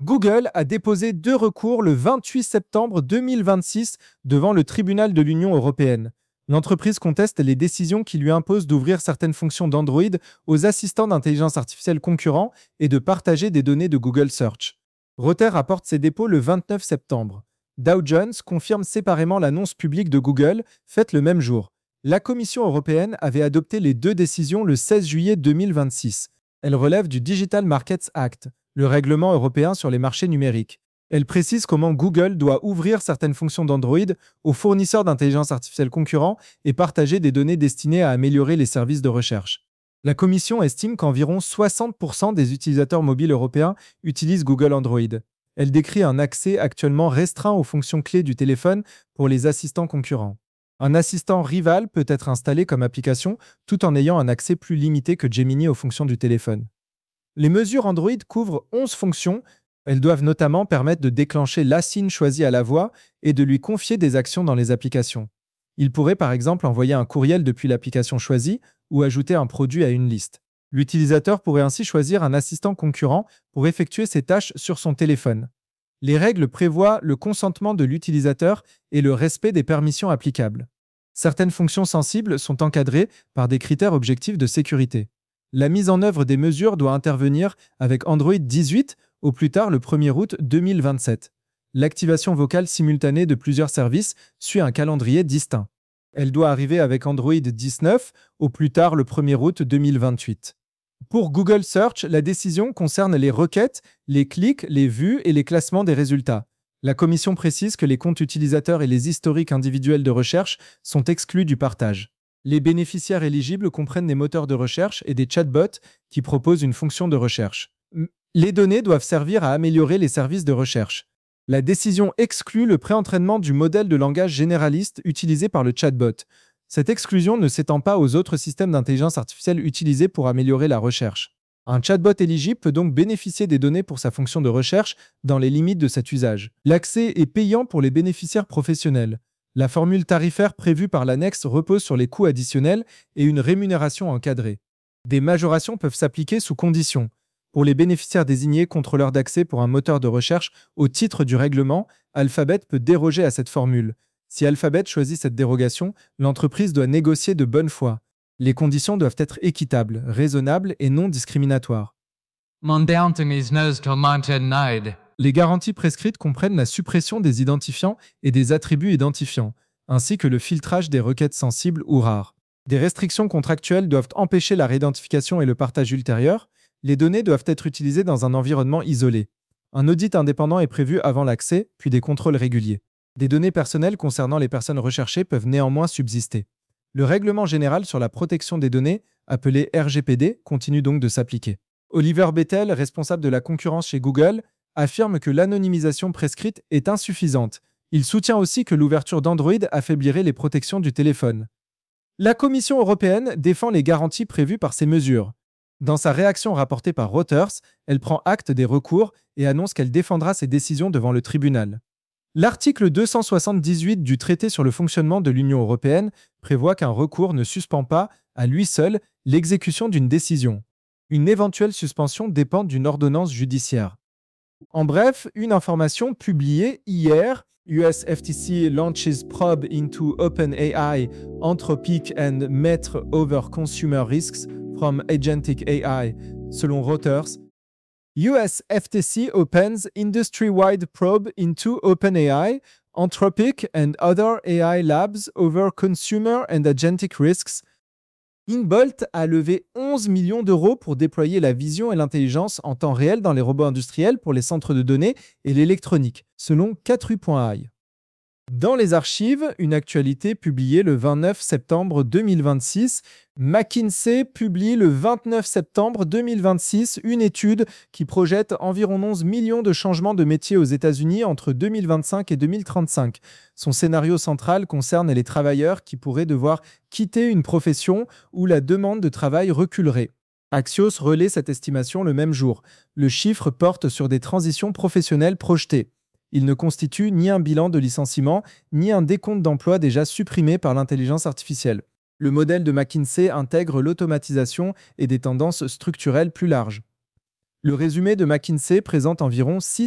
Google a déposé 2 recours le 28 septembre 2026 devant le tribunal de l'Union européenne. L'entreprise conteste les décisions qui lui imposent d'ouvrir certaines fonctions d'Android aux assistants d'intelligence artificielle concurrents et de partager des données de Google Search. Reuters rapporte ses dépôts le 29 septembre. Dow Jones confirme séparément l'annonce publique de Google, faite le même jour. La Commission européenne avait adopté les 2 décisions le 16 juillet 2026. Elles relèvent du Digital Markets Act, le règlement européen sur les marchés numériques. Elle précise comment Google doit ouvrir certaines fonctions d'Android aux fournisseurs d'intelligence artificielle concurrents et partager des données destinées à améliorer les services de recherche. La Commission estime qu'environ 60% des utilisateurs mobiles européens utilisent Google Android. Elle décrit un accès actuellement restreint aux fonctions clés du téléphone pour les assistants concurrents. Un assistant rival peut être installé comme application tout en ayant un accès plus limité que Gemini aux fonctions du téléphone. Les mesures Android couvrent 11 fonctions. Elles doivent notamment permettre de déclencher la SIM choisie à la voix et de lui confier des actions dans les applications. Il pourrait par exemple envoyer un courriel depuis l'application choisie ou ajouter un produit à une liste. L'utilisateur pourrait ainsi choisir un assistant concurrent pour effectuer ses tâches sur son téléphone. Les règles prévoient le consentement de l'utilisateur et le respect des permissions applicables. Certaines fonctions sensibles sont encadrées par des critères objectifs de sécurité. La mise en œuvre des mesures doit intervenir avec Android 18 au plus tard le 1er août 2027. L'activation vocale simultanée de plusieurs services suit un calendrier distinct. Elle doit arriver avec Android 19 au plus tard le 1er août 2028. Pour Google Search, la décision concerne les requêtes, les clics, les vues et les classements des résultats. La Commission précise que les comptes utilisateurs et les historiques individuels de recherche sont exclus du partage. Les bénéficiaires éligibles comprennent des moteurs de recherche et des chatbots qui proposent une fonction de recherche. Les données doivent servir à améliorer les services de recherche. La décision exclut le préentraînement du modèle de langage généraliste utilisé par le chatbot. Cette exclusion ne s'étend pas aux autres systèmes d'intelligence artificielle utilisés pour améliorer la recherche. Un chatbot éligible peut donc bénéficier des données pour sa fonction de recherche dans les limites de cet usage. L'accès est payant pour les bénéficiaires professionnels. La formule tarifaire prévue par l'annexe repose sur les coûts additionnels et une rémunération encadrée. Des majorations peuvent s'appliquer sous conditions. Pour les bénéficiaires désignés contrôleurs d'accès pour un moteur de recherche au titre du règlement, Alphabet peut déroger à cette formule. Si Alphabet choisit cette dérogation, l'entreprise doit négocier de bonne foi. Les conditions doivent être équitables, raisonnables et non discriminatoires. Les garanties prescrites comprennent la suppression des identifiants et des attributs identifiants, ainsi que le filtrage des requêtes sensibles ou rares. Des restrictions contractuelles doivent empêcher la réidentification et le partage ultérieur. Les données doivent être utilisées dans un environnement isolé. Un audit indépendant est prévu avant l'accès, puis des contrôles réguliers. Des données personnelles concernant les personnes recherchées peuvent néanmoins subsister. Le règlement général sur la protection des données, appelé RGPD, continue donc de s'appliquer. Oliver Bethel, responsable de la concurrence chez Google, affirme que l'anonymisation prescrite est insuffisante. Il soutient aussi que l'ouverture d'Android affaiblirait les protections du téléphone. La Commission européenne défend les garanties prévues par ces mesures. Dans sa réaction rapportée par Reuters, elle prend acte des recours et annonce qu'elle défendra ses décisions devant le tribunal. L'article 278 du traité sur le fonctionnement de l'Union européenne prévoit qu'un recours ne suspend pas, à lui seul, l'exécution d'une décision. Une éventuelle suspension dépend d'une ordonnance judiciaire. En bref, une information publiée hier, US FTC launches probe into OpenAI, Anthropic and Meta over consumer risks from agentic AI, selon Reuters. US FTC opens industry-wide probe into OpenAI, Anthropic and other AI labs over consumer and agentic risks. InBolt a levé 11 millions d'euros pour déployer la vision et l'intelligence en temps réel dans les robots industriels pour les centres de données et l'électronique, selon 4u.ai. Dans les archives, une actualité publiée le 29 septembre 2026. McKinsey publie le 29 septembre 2026 une étude qui projette environ 11 millions de changements de métier aux États-Unis entre 2025 et 2035. Son scénario central concerne les travailleurs qui pourraient devoir quitter une profession où la demande de travail reculerait. Axios relaie cette estimation le même jour. Le chiffre porte sur des transitions professionnelles projetées. Il ne constitue ni un bilan de licenciement, ni un décompte d'emplois déjà supprimés par l'intelligence artificielle. Le modèle de McKinsey intègre l'automatisation et des tendances structurelles plus larges. Le résumé de McKinsey présente environ 6